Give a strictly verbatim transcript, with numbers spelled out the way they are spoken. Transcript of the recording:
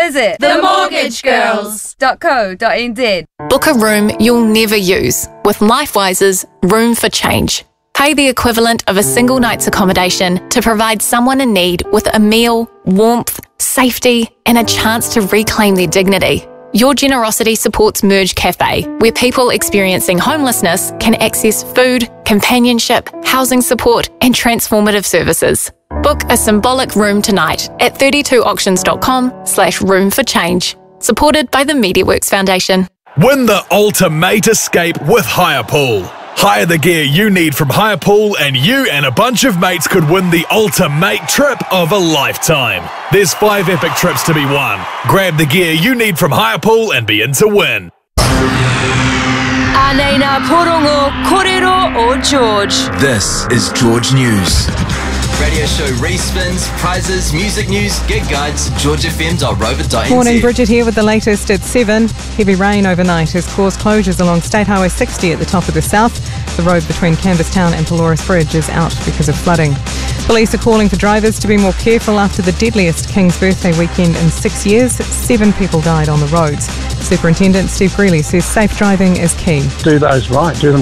visit the mortgage girls dot co dot n z. Book a room you'll never use with LifeWise's Room for Change. Pay the equivalent of a single night's accommodation to provide someone in need with a meal, warmth, safety, and a chance to reclaim their dignity. Your generosity supports Merge Cafe, where people experiencing homelessness can access food, companionship, housing support, and transformative services. Book a symbolic room tonight at thirty-two auctions dot com slash room for change. Supported by the MediaWorks Foundation. Win the ultimate escape with Hirepool. Hire the gear you need from Hirepool and you and a bunch of mates could win the ultimate trip of a lifetime. There's five epic trips to be won. Grab the gear you need from Hirepool and be in to win. Anena Porongo Korero o George. This is George News. Radio show respins, prizes, music news, gig guides, george f m dot rover dot n z. Morning, Bridget here with the latest at seven. Heavy rain overnight has caused closures along State Highway sixty at the top of the south. The road between Canvasstown and Pelorus Bridge is out because of flooding. Police are calling for drivers to be more careful after the deadliest King's birthday weekend in six years. Seven people died on the roads. Superintendent Steve Greeley says safe driving is key. Do those right, do them